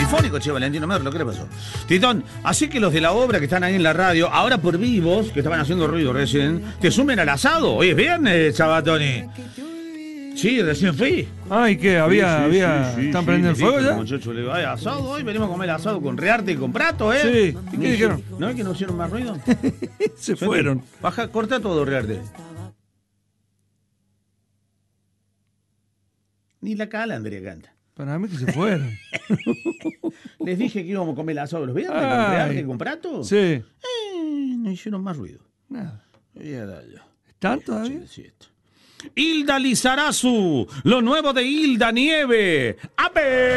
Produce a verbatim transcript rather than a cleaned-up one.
polifónico, che, Valentino Merlo, ¿qué le pasó? Titón, así que los de la obra que están ahí en la radio, ahora por vivos, que estaban haciendo ruido recién, te sumen al asado. Hoy es viernes, Chabatoni. Sí, recién fui. Ay, ¿qué? ¿Había, Sí, sí, había, sí, sí, están sí, prendiendo el le fuego dije, ya? Muchachos, le digo, ay, asado hoy, venimos a comer asado con Rearte y con Prato, ¿eh? Sí, ¿y qué dijeron? ¿No es que no hicieron más ruido? Se fueron. Baja, corta todo, Rearte. Ni la calandria canta. Para mí que se fueron. Les dije que íbamos a comer el asado los viernes con Ay. Rearte y con Prato. Sí. Eh, no hicieron más ruido. Nada. Y era yo. ¿Están todavía? Sí, sí. Hilda Lizarazu, lo nuevo de Hilda Nieve. ¡Ape!